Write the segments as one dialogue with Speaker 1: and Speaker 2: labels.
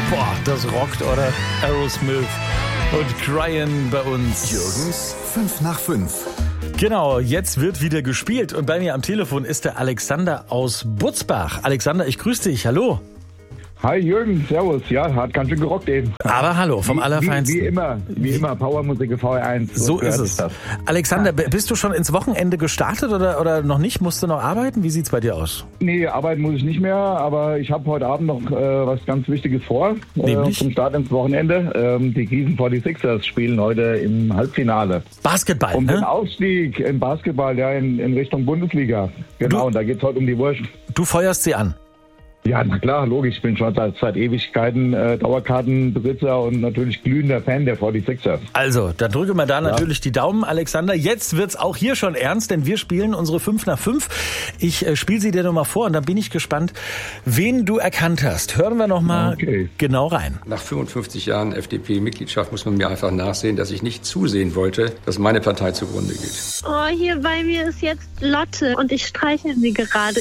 Speaker 1: Boah, das rockt, oder? Aerosmith und Crying bei uns.
Speaker 2: Jürgens 5 nach 5.
Speaker 1: Genau, jetzt wird wieder gespielt und bei mir am Telefon ist der Alexander aus Butzbach. Alexander, ich grüße dich, hallo.
Speaker 3: Hi Jürgen, servus. Ja, hat ganz schön gerockt eben.
Speaker 1: Aber hallo, vom Allerfeinsten.
Speaker 3: Wie immer, Powermusik VR1.
Speaker 1: So ist es. Alexander, bist du schon ins Wochenende gestartet oder noch nicht? Musst du noch arbeiten? Wie sieht's bei dir aus?
Speaker 3: Nee, arbeiten muss ich nicht mehr, aber ich habe heute Abend noch was ganz Wichtiges vor. Zum Start ins Wochenende. Die Gießen 46ers spielen heute im Halbfinale.
Speaker 1: Basketball,
Speaker 3: um
Speaker 1: ne?
Speaker 3: den Aufstieg im Basketball, ja, in Richtung Bundesliga. Genau, und da geht's heute um die Wurst.
Speaker 1: Du feuerst sie an.
Speaker 3: Ja, na klar, logisch. Ich bin schon seit Ewigkeiten Dauerkartenbesitzer und natürlich glühender Fan der 46ers.
Speaker 1: Also, dann drücke mal da natürlich die Daumen, Alexander. Jetzt wird's auch hier schon ernst, denn wir spielen unsere 5 nach 5. Ich spiele sie dir nochmal vor und dann bin ich gespannt, wen du erkannt hast. Hören wir nochmal genau rein.
Speaker 4: Nach 55 Jahren FDP-Mitgliedschaft muss man mir einfach nachsehen, dass ich nicht zusehen wollte, dass meine Partei zugrunde geht.
Speaker 5: Oh, hier bei mir ist jetzt Lotte und ich streiche sie gerade.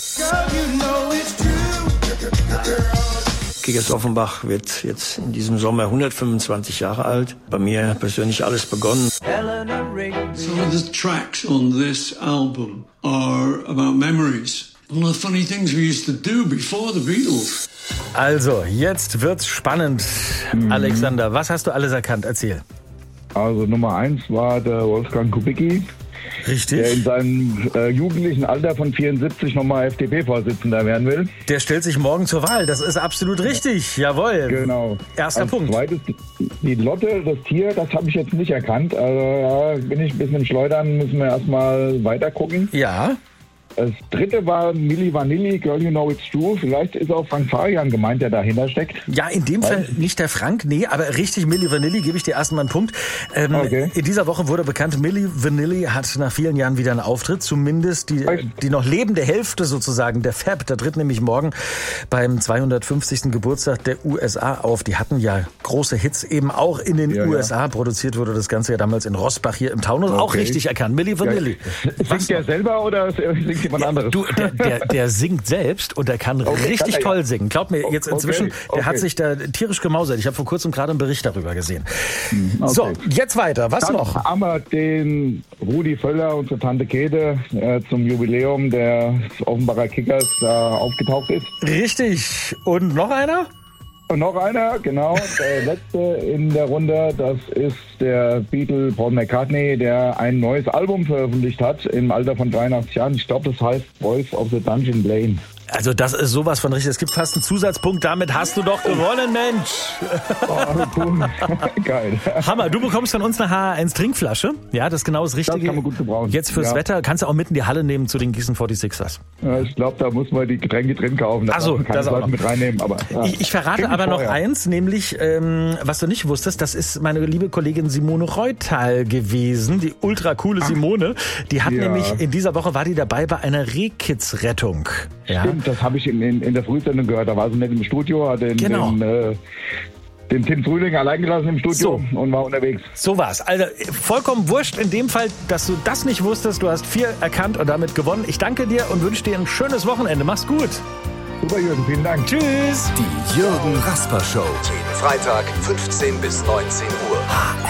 Speaker 6: Kickers Offenbach wird jetzt in diesem Sommer 125 Jahre alt. Bei mir persönlich alles begonnen.
Speaker 7: Some of the tracks on this album are about memories. All the funny things we used to do before the Beatles.
Speaker 1: Also, jetzt wird's spannend. Alexander, was hast du alles erkannt? Erzähl.
Speaker 3: Also Nummer 1 war der Wolfgang Kubicki.
Speaker 1: Richtig.
Speaker 3: Der in seinem jugendlichen Alter von 74 nochmal FDP-Vorsitzender werden will.
Speaker 1: Der stellt sich morgen zur Wahl. Das ist absolut richtig. Jawohl.
Speaker 3: Genau.
Speaker 1: Erster Punkt.
Speaker 3: Zweites, die Lotte, das Tier, das habe ich jetzt nicht erkannt. Also ja, bin ich ein bisschen im Schleudern, müssen wir erstmal weiter gucken.
Speaker 1: Ja.
Speaker 3: Das dritte war Milli Vanilli, Girl You Know It's True. Vielleicht ist auch Frank Farian gemeint, der dahinter steckt.
Speaker 1: Ja, in dem Fall nicht der Frank, nee, aber richtig Milli Vanilli, gebe ich dir erstmal einen Punkt.
Speaker 3: Okay.
Speaker 1: In dieser Woche wurde bekannt, Milli Vanilli hat nach vielen Jahren wieder einen Auftritt, zumindest die noch lebende Hälfte sozusagen der Fab, der tritt nämlich morgen beim 250. Geburtstag der USA auf. Die hatten ja große Hits eben auch in den USA. Ja. Produziert wurde das Ganze ja damals in Rossbach hier im Taunus. Auch richtig erkannt, Milli Vanilli.
Speaker 3: Ja. Singt der selber oder singt jemand anderes?
Speaker 1: Du, der singt selbst und der kann richtig toll singen. Glaub mir, jetzt inzwischen, der hat sich da tierisch gemausert. Ich habe vor kurzem gerade einen Bericht darüber gesehen. Okay. So, jetzt weiter. Was
Speaker 3: Dann
Speaker 1: noch?
Speaker 3: Haben wir den Rudi Völler, unsere Tante Käthe, zum Jubiläum der Offenbacher Kickers da aufgetaucht ist.
Speaker 1: Richtig. Und noch einer?
Speaker 3: Und noch einer, genau, der letzte in der Runde, das ist der Beatle Paul McCartney, der ein neues Album veröffentlicht hat im Alter von 83 Jahren. Ich glaube, das heißt Voice of the Dungeon Lane.
Speaker 1: Also das ist sowas von richtig. Es gibt fast einen Zusatzpunkt. Damit hast du doch gewonnen, Mensch.
Speaker 3: Oh, cool. Geil.
Speaker 1: Hammer. Du bekommst von uns eine HR1 Trinkflasche. Ja, das ist genau das Richtige.
Speaker 3: Das kann man gut gebrauchen.
Speaker 1: Jetzt fürs Wetter. Kannst du auch mit in die Halle nehmen zu den Gießen 46ers.
Speaker 3: Ja, ich glaube, da muss man die Getränke drin kaufen.
Speaker 1: Ach so, das auch noch
Speaker 3: mit reinnehmen. Aber,
Speaker 1: ich verrate aber noch eins, nämlich, was du nicht wusstest, das ist meine liebe Kollegin Simone Reutal gewesen, die ultra coole Simone. Die hat nämlich, in dieser Woche war die dabei bei einer Rehkitzrettung. Ja.
Speaker 3: Stimmt, das habe ich in der Frühsendung gehört. Da war sie nicht im Studio, hat den Tim Frühling allein gelassen im Studio und war unterwegs.
Speaker 1: So war's. Also vollkommen wurscht in dem Fall, dass du das nicht wusstest. Du hast 4 erkannt und damit gewonnen. Ich danke dir und wünsche dir ein schönes Wochenende. Mach's gut.
Speaker 3: Super, Jürgen. Vielen Dank.
Speaker 1: Tschüss.
Speaker 2: Die Jürgen Rasper Show.
Speaker 8: Jeden Freitag 15 bis 19 Uhr.